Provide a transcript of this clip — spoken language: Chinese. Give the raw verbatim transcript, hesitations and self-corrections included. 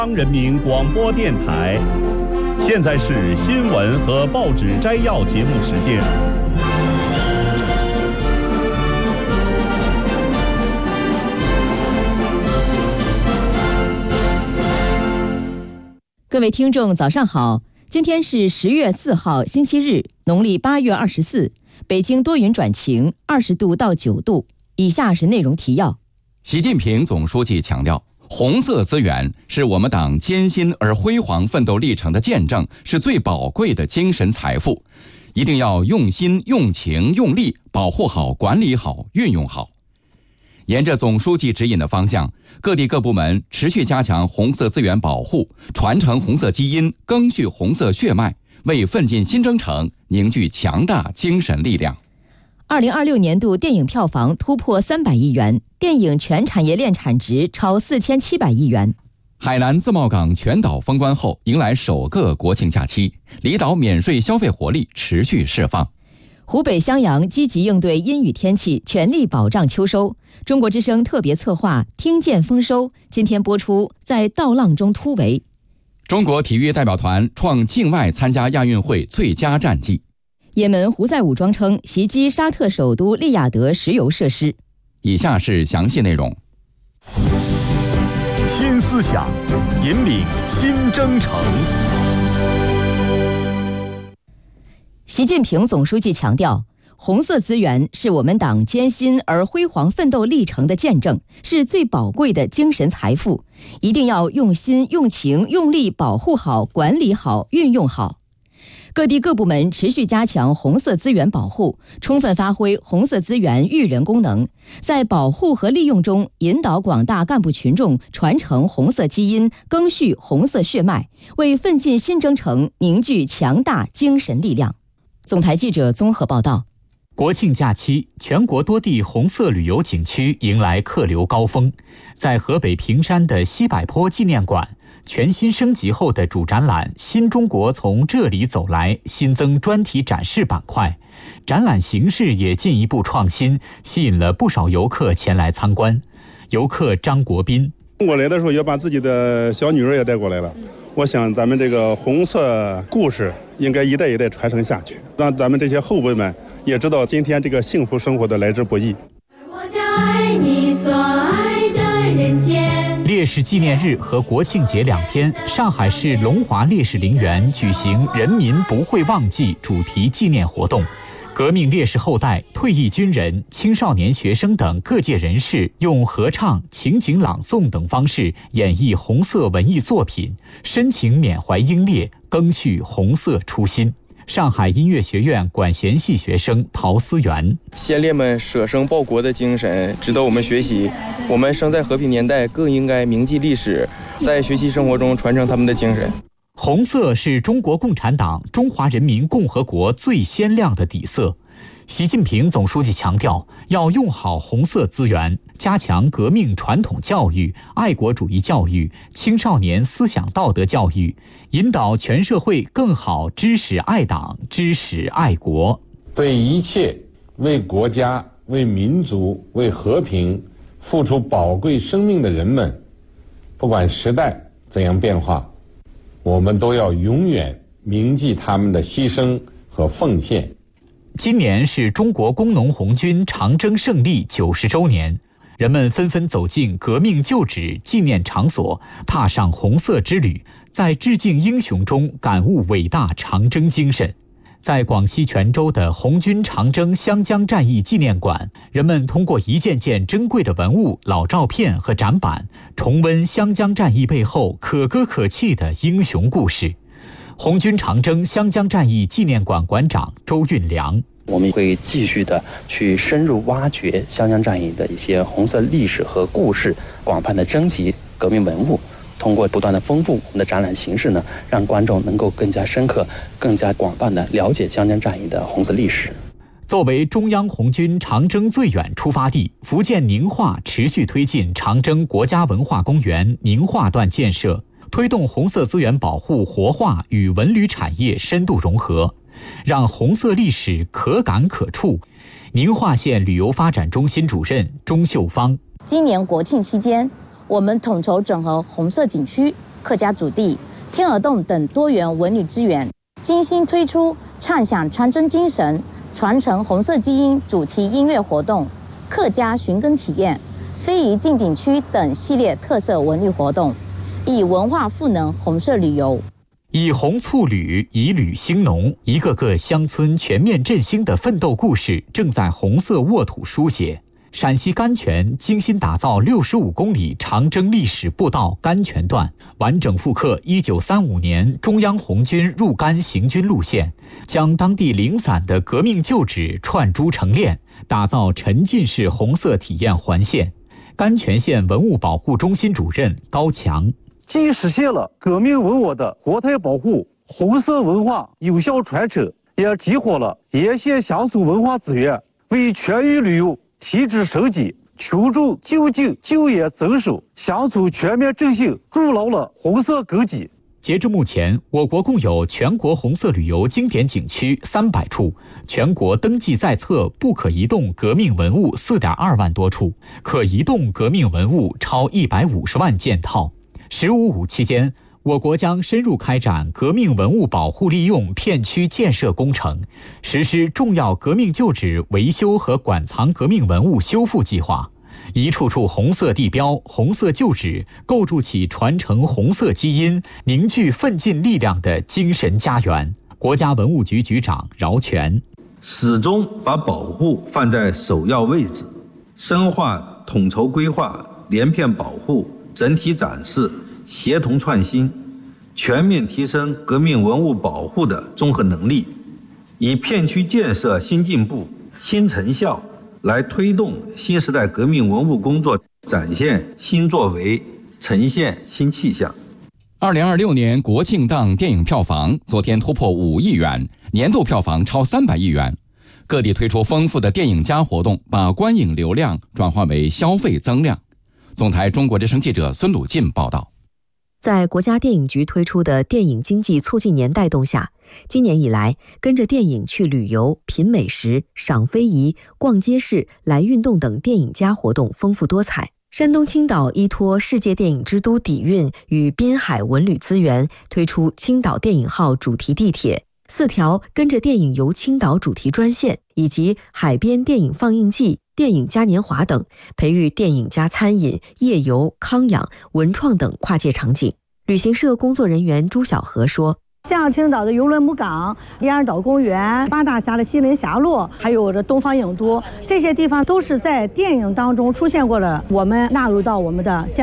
中央人民广播电台，现在是新闻和报纸摘要节目时间。 各位听众，早上好！今天是十月四号，星期日，农历八月二十四。北京多云转晴，二十度到九度。以下是内容提要。 习近平总书记强调，红色资源是我们党艰辛而辉煌奋斗历程的见证，是最宝贵的精神财富，一定要用心、用情、用力保护好、管理好、运用好。沿着总书记指引的方向，各地各部门持续加强红色资源保护，传承红色基因，赓续红色血脉，为奋进新征程凝聚强大精神力量。 二零二六年度电影票房突破三百亿元，电影全产业链产值超四千七百亿元。 海南自贸港全岛封关后，迎来首个国庆假期，离岛免税消费活力持续释放。 湖北襄阳积极应对阴雨天气，全力保障秋收。中国之声特别策划《听见丰收》今天播出，在稻浪中突围。 中国体育代表团创境外参加亚运会最佳战绩。 也门胡塞武装称袭击沙特首都利雅得石油设施。 以下是详细内容。 新思想，引领新征程。 习近平总书记强调，红色资源是我们党艰辛而辉煌奋斗历程的见证，是最宝贵的精神财富，一定要用心、用情、用力保护好、管理好、运用好。各地各部门持续加强红色资源保护，充分发挥红色资源育人功能，在保护和利用中引导广大干部群众传承红色基因，赓续红色血脉，为奋进新征程凝聚强大精神力量。总台记者综合报道。 国庆假期，全国多地红色旅游景区迎来客流高峰。在河北平山的西柏坡纪念馆，全新升级后的主展览《新中国从这里走来》新增专题展示板块，展览形式也进一步创新，吸引了不少游客前来参观。游客张国斌： 我来的时候也把自己的小女儿也带过来了，我想咱们这个红色故事应该一代一代传承下去，让咱们这些后辈们也知道今天这个幸福生活的来之不易。 我将爱你所爱的人间。 烈士纪念日和国庆节两天，上海市龙华烈士陵园举行人民不会忘记主题纪念活动。革命烈士后代、退役军人、青少年学生等各界人士用合唱、情景朗诵等方式演绎红色文艺作品，深情缅怀英烈，赓续红色初心。上海音乐学院管弦系学生陶思源： 先烈们舍生报国的精神值得我们学习，我们生在和平年代，更应该铭记历史，在学习生活中传承他们的精神。 红色是中国共产党中华人民共和国最鲜亮的底色。习近平总书记强调，要用好红色资源，加强革命传统教育、爱国主义教育、青少年思想道德教育，引导全社会更好知识爱党、知识爱国。 对一切为国家、为民族、为和平付出宝贵生命的人们，不管时代怎样变化，我们都要永远铭记他们的牺牲和奉献。 今年是中国工农红军长征胜利九十周年，人们纷纷走进革命旧址纪念场所，踏上红色之旅，在致敬英雄中感悟伟大长征精神。在广西全州的红军长征湘江战役纪念馆，人们通过一件件珍贵的文物、老照片和展板，重温湘江战役背后可歌可泣的英雄故事。红军长征湘江战役纪念馆馆长周运良： 我们会继续的去深入挖掘湘江战役的一些红色历史和故事，广泛的征集革命文物，通过不断的丰富我们的展览形式呢，让观众能够更加深刻、更加广泛的了解湘江战役的红色历史。 作为中央红军长征最远出发地，福建宁化持续推进长征国家文化公园宁化段建设，推动红色资源保护活化与文旅产业深度融合，让红色历史可感可触。宁化县旅游发展中心主任钟秀芳： 今年国庆期间，我们统筹整合红色景区， 客家子弟、天鹅洞等多元文旅资源，精心推出畅享长征精神、传承红色基因主题音乐活动、客家寻根体验、非遗进景区等系列特色文旅活动，以文化赋能红色旅游。 以红促旅，以旅兴农，一个个乡村全面振兴的奋斗故事正在红色沃土书写。陕西甘泉精心打造六十五公里长征历史步道甘泉段，完整复刻一九三五年中央红军入甘行军路线，将当地零散的革命旧址串珠成链，打造沉浸式红色体验环线。甘泉县文物保护中心主任高强。 既实现了革命文物的活态保护、红色文化有效传承，也激活了沿线乡村文化资源，为全域旅游提质升级、群众就近就业增收、乡村全面振兴筑牢了红色根基。 截至目前，我国共有全国红色旅游经典景区三百处，全国登记在册不可移动革命文物四点二万多处，可移动革命文物超一百五十万件套。十五五期间，我国将深入开展革命文物保护利用片区建设工程，实施重要革命旧址维修和馆藏革命文物修复计划，一处处红色地标、红色旧址，构筑起传承红色基因、凝聚奋进力量的精神家园。国家文物局局长饶全始终把保护放在首要位置，深化统筹规划、连片保护、整体展示、协同创新，全面提升革命文物保护的综合能力，以片区建设新进步、新成效来推动新时代革命文物工作展现新作为，呈现新气象。 二零二六年国庆档电影票房昨天突破五亿元，年度票房超三百亿元。各地推出丰富的电影加活动，把观影流量转化为消费增量。总台中国之声记者孙鲁进报道。 在国家电影局推出的电影经济促进年带动下，今年以来，跟着电影去旅游、品美食、赏非遗、逛街市、来运动等电影加活动丰富多彩。山东青岛依托世界电影之都底蕴与滨海文旅资源，推出青岛电影号主题地铁、四条跟着电影游青岛主题专线，以及海边电影放映季、电影嘉年华等，培育电影加餐饮、夜游、康养、文创等跨界场景。旅行社工作人员朱小河说， 像青岛的邮轮母港、连尔岛公园、八大峡的西陵峡落，还有这东方影都，这些地方都是在电影当中出现过的，我们纳入到我们的